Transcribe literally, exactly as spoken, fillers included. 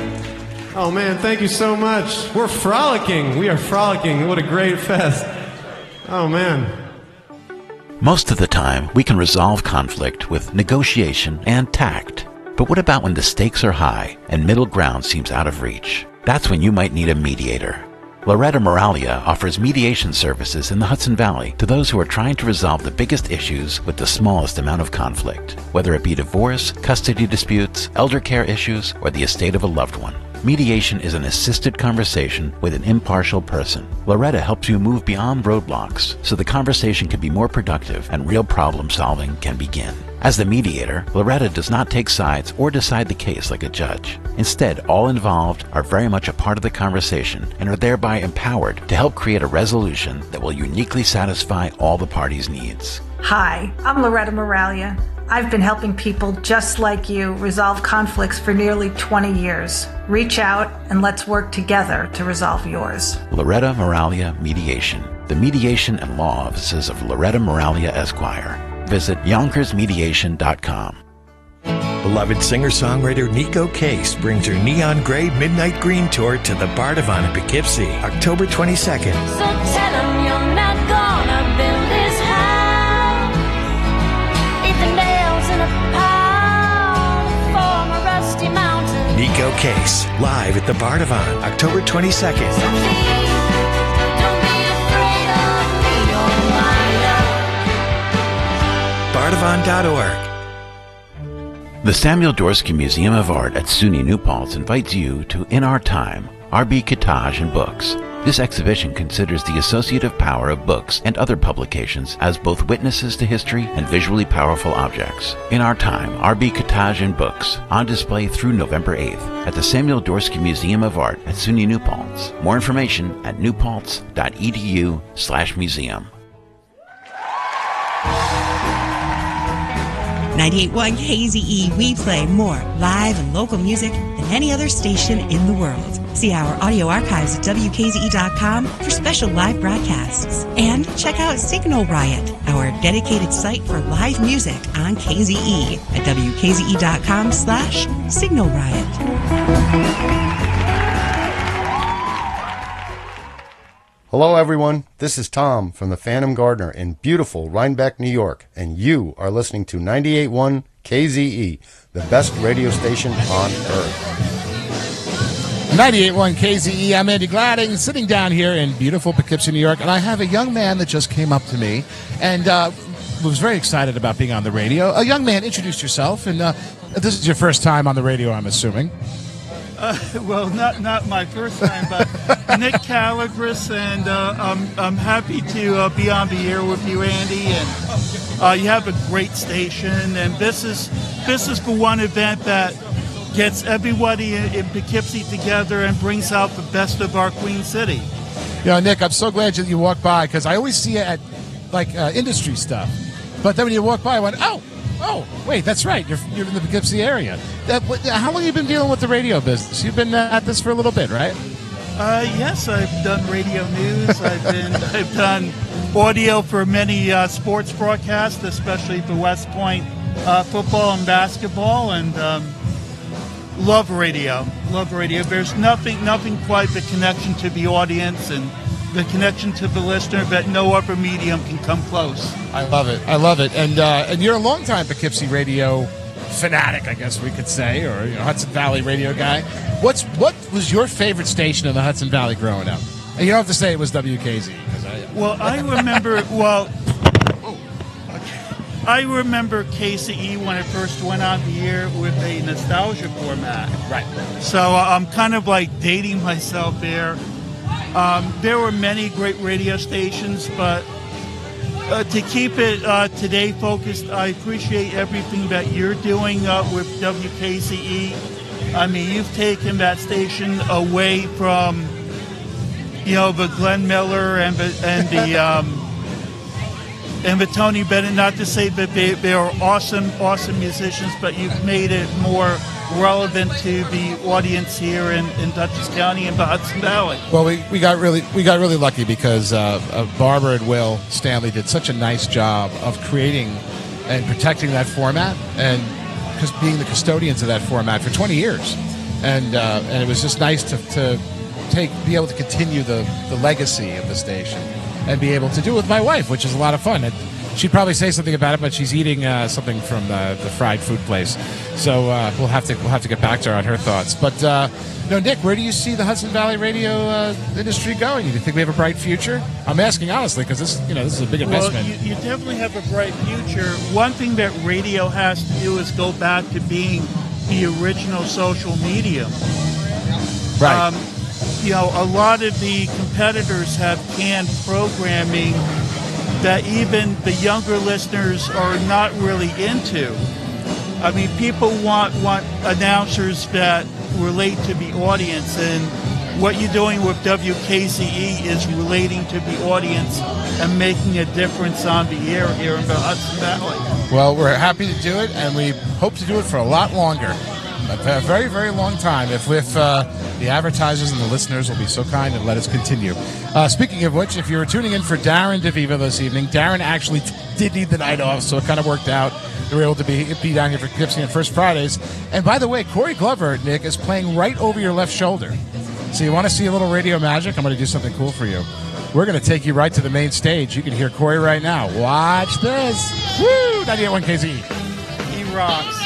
Oh, man, thank you so much. We're frolicking. We are frolicking. What a great fest. Oh, man. Most of the time, we can resolve conflict with negotiation and tact. But what about when the stakes are high and middle ground seems out of reach? That's when you might need a mediator. Loretta Moralia offers mediation services in the Hudson Valley to those who are trying to resolve the biggest issues with the smallest amount of conflict, whether it be divorce, custody disputes, elder care issues, or the estate of a loved one. Mediation is an assisted conversation with an impartial person. Loretta helps you move beyond roadblocks so the conversation can be more productive and real problem solving can begin. As the mediator, Loretta does not take sides or decide the case like a judge. Instead, all involved are very much a part of the conversation and are thereby empowered to help create a resolution that will uniquely satisfy all the parties' needs. Hi, I'm Loretta Moralia. I've been helping people just like you resolve conflicts for nearly twenty years. Reach out and let's work together to resolve yours. Loretta Moralia Mediation. The mediation and law offices of Loretta Moralia Esquire. Visit yonkers mediation dot com. Beloved singer-songwriter Nico Case brings her Neon Gray Midnight Green Tour to the Bardavon in Poughkeepsie, October twenty-second. So tell him you're not gonna build his house. Leave the nails in a pile for a rusty mountain. Nico Case, live at the Bardavon, October twenty-second. So please, don't be afraid of me, you'll wind up. Bardavon dot org. The Samuel Dorsky Museum of Art at SUNY New Paltz invites you to In Our Time, R B Kitaj and Books. This exhibition considers the associative power of books and other publications as both witnesses to history and visually powerful objects. In Our Time, R B Kitaj and Books, on display through November eighth at the Samuel Dorsky Museum of Art at SUNY New Paltz. More information at newpaltz.edu slash museum. ninety-eight point one K Z E, we play more live and local music than any other station in the world. See our audio archives at W K Z E dot com for special live broadcasts. And check out Signal Riot, our dedicated site for live music on K Z E at W K Z E dot com slash Signal Riot. Hello, everyone. This is Tom from the Phantom Gardener in beautiful Rhinebeck, New York, and you are listening to ninety-eight point one K Z E, the best radio station on earth. ninety-eight point one K Z E, I'm Andy Gladding, sitting down here in beautiful Poughkeepsie, New York, and I have a young man that just came up to me and uh, was very excited about being on the radio. A young man, introduce yourself, and uh, this is your first time on the radio, I'm assuming. Uh, well, not not my first time, but Nick Calagris, and uh, I'm, I'm happy to uh, be on the air with you, Andy. And uh, you have a great station, and this is this is the one event that gets everybody in, in Poughkeepsie together and brings out the best of our Queen City. You know, Nick, I'm so glad that you walked by, because I always see you at like uh, industry stuff, but then when you walk by, I went, oh. Oh, wait, that's right. You're, you're in the Poughkeepsie area. That, how long have you been dealing with the radio business? You've been uh, at this for a little bit, right? Uh, yes, I've done radio news. I've been I've done audio for many uh, sports broadcasts, especially for West Point uh, football and basketball, and um, love radio. Love radio. There's nothing nothing quite the connection to the audience and the connection to the listener that no other medium can come close. I love it. I love it. And uh, and you're a longtime Poughkeepsie radio fanatic, I guess we could say, or you know, Hudson Valley radio guy. What's what was your favorite station in the Hudson Valley growing up? And you don't have to say it was W K Z. I, well, I remember. Well, I remember K C E when it first went on the air with a nostalgia format. Right. So uh, I'm kind of like dating myself there. Um, there were many great radio stations, but uh, to keep it uh, today focused, I appreciate everything that you're doing uh, with W K Z E. I mean, you've taken that station away from, you know, the Glenn Miller and the and the um, and the Tony Bennett. Not to say that they they are awesome, awesome musicians, but you've made it more relevant to the audience here in, in Dutchess County and the Hudson Valley. Well, we, we got really we got really lucky because uh, uh, Barbara and Will Stanley did such a nice job of creating and protecting that format, and because being the custodians of that format for twenty years. and uh, and it was just nice to, to take be able to continue the, the legacy of the station and be able to do it with my wife, which is a lot of fun. And she'd probably say something about it, but she's eating uh, something from the, the fried food place, so uh, we'll have to we'll have to get back to her on her thoughts. But uh, no, Nick, where do you see the Hudson Valley radio uh, industry going? Do you think we have a bright future? I'm asking honestly because this you know this is a big investment. Well, you, you definitely have a bright future. One thing that radio has to do is go back to being the original social medium. Right. Um, you know, a lot of the competitors have canned programming that even the younger listeners are not really into. I mean, people want want announcers that relate to the audience, and what you're doing with W K Z E is relating to the audience and making a difference on the air here in the Hudson Valley. Well, we're happy to do it, and we hope to do it for a lot longer. A very, very long time, if, if uh, the advertisers and the listeners will be so kind and let us continue. Uh, speaking of which, if you were tuning in for Darren DeViva this evening, Darren actually t- did need the night off, so it kind of worked out. We were able to be, be down here for Poughkeepsie on First Fridays. And by the way, Corey Glover, Nick, is playing right over your left shoulder. So you want to see a little radio magic? I'm going to do something cool for you. We're going to take you right to the main stage. You can hear Corey right now. Watch this. Woo! ninety-eight point one K Z E. He rocks.